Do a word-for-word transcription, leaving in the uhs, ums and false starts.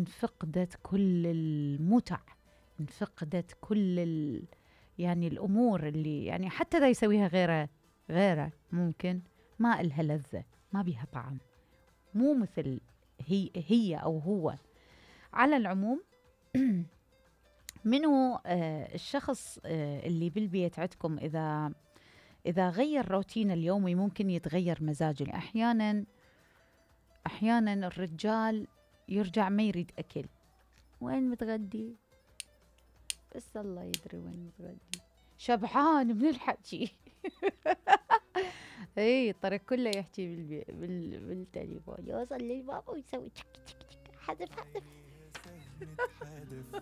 انفقدت كل المتع، انفقدت كل ال يعني الأمور اللي يعني حتى دا يسويها غيره غيره ممكن ما إلها لذة، ما بيها طعم، مو مثل هي هي أو هو. على العموم منو آه الشخص آه اللي بالبيت عندكم إذا إذا غير روتين اليومي ممكن يتغير مزاجه؟ أحيانا أحيانا الرجال يرجع ما يريد أكل، وين متغدي؟ بس الله يدري وين متغدي، شبعان من الحكي. اي الطريق كله يحكي بالبي... بال... بالتليفون، يوصل للباب ويسوي تشك تشك تشك، حذف حذف.